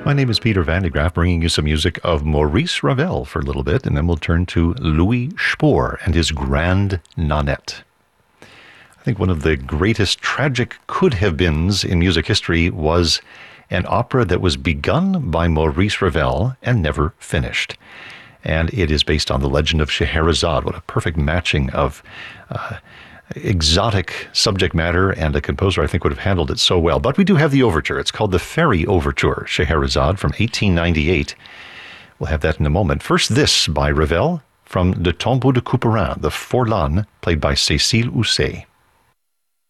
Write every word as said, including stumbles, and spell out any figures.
My name is Peter Van de Graaff, bringing you some music of Maurice Ravel for a little bit, and then we'll turn to Louis Spohr and his Grande Nonette. I think one of the greatest tragic could-have-beens in music history was an opera that was begun by Maurice Ravel and never finished. And it is based on the legend of Scheherazade. What a perfect matching of uh, exotic subject matter, and a composer I think would have handled it so well. But we do have the overture. It's called the Fairy Overture, Scheherazade, from eighteen ninety-eight. We'll have that in a moment. First, this by Ravel from Le Tombeau de Couperin, the Forlan, played by Cécile Housset.